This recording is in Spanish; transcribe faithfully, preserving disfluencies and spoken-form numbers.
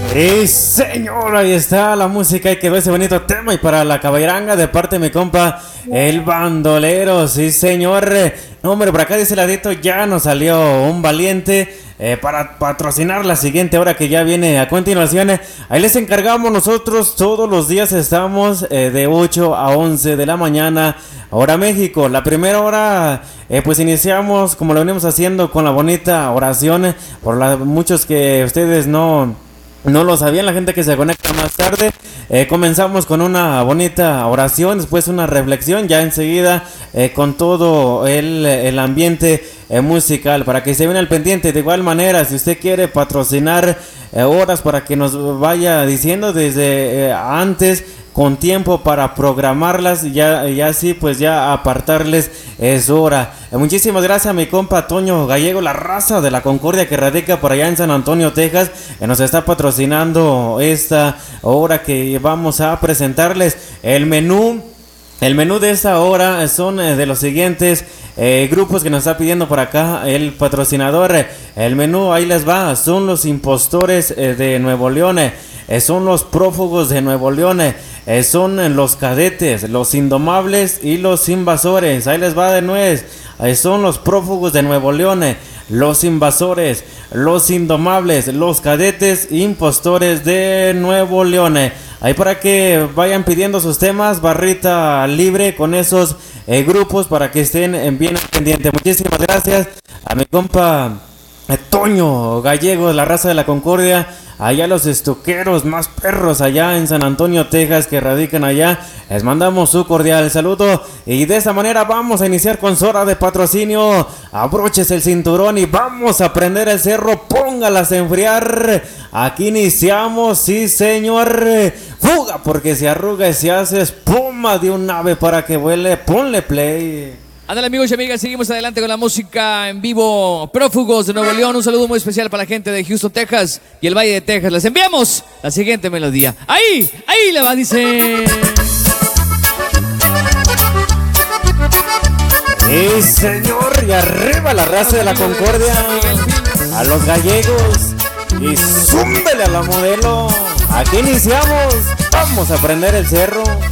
Y señor, ahí está la música y quedó ese bonito tema. Y para la caballeranga de parte de mi compa, el bandolero, sí señor. No, hombre, por acá dice Ladito, ya nos salió un valiente eh, para patrocinar la siguiente hora que ya viene a continuación. Ahí les encargamos nosotros, todos los días estamos eh, de ocho a once de la mañana, hora México. La primera hora, eh, pues iniciamos como lo venimos haciendo con la bonita oración. Por la, muchos que ustedes no... No lo sabían, la gente que se conecta más tarde. eh, Comenzamos con una bonita oración, después una reflexión, ya enseguida eh, con todo el, el ambiente eh, musical, para que se vean al pendiente. De igual manera, si usted quiere patrocinar eh, horas para que nos vaya diciendo desde eh, antes, con tiempo para programarlas, ya, ya así pues ya apartarles es hora. Eh, muchísimas gracias a mi compa Toño Gallego, la raza de la Concordia que radica por allá en San Antonio, Texas, que nos está patrocinando esta hora que vamos a presentarles. El menú, el menú de esta hora son eh, de los siguientes eh, grupos que nos está pidiendo por acá el patrocinador. El menú ahí les va, son los impostores eh, de Nuevo León, eh, son los prófugos de Nuevo León, eh, son los cadetes, los indomables y los invasores. Ahí les va de nuez, eh, son los prófugos de Nuevo León, eh, los invasores, los indomables, los cadetes, impostores de Nuevo León. eh. Ahí para que vayan pidiendo sus temas, barrita libre con esos eh, grupos para que estén eh, bien pendientes. Muchísimas gracias a mi compa eh, Toño Gallego, la raza de la Concordia, allá los estuqueros más perros allá en San Antonio, Texas, que radican allá. Les mandamos su cordial saludo y de esta manera vamos a iniciar con su hora de patrocinio. Abroches el cinturón y vamos a prender el cerro, póngalas a enfriar. Aquí iniciamos, sí señor. Fuga porque se arruga y se hace espuma de un ave para que vuele. Ponle play. Ándale, amigos y amigas, seguimos adelante con la música en vivo. Prófugos de Nuevo León, un saludo muy especial para la gente de Houston, Texas y el Valle de Texas. Les enviamos la siguiente melodía. Ahí, ahí le va, dice. Sí señor, y arriba la raza de la Concordia, a los gallegos, y zúmbele a la modelo. Aquí iniciamos, vamos a prender el cerro.